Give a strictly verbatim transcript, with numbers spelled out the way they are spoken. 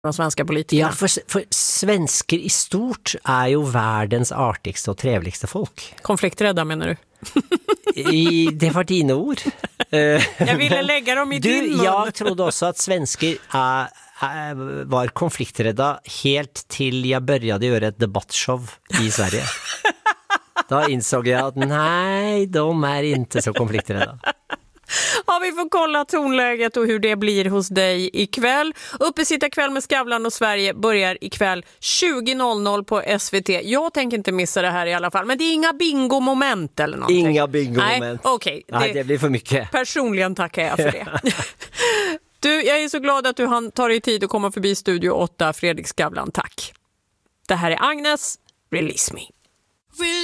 de svenska politikerna. Ja, för, för svenskar i stort är ju världens artigaste och trevligaste folk. Konflikträdda menar du? I, det var dina ord. Jag ville lägga dem i du, din mun. Jag trodde också att svenskar är, är, var konflikträdda helt till jag började göra ett debattshow i Sverige. Då insåg jag att nej, de är inte så konflikträdda. Ja, vi får kolla tonläget och hur det blir hos dig ikväll. Uppesittarkväll med Skavlan och Sverige börjar ikväll tjugo noll noll på S V T. Jag tänker inte missa det här i alla fall. Men det är inga bingo-moment eller någonting. Inga bingo-moment. Nej, okej. Okay. Nej, det blir för mycket. Personligen tackar jag för det. Du, jag är så glad att du hann ta dig tid att komma förbi Studio åtta, Fredrik Skavlan. Tack. Det här är Agnes, Release Me.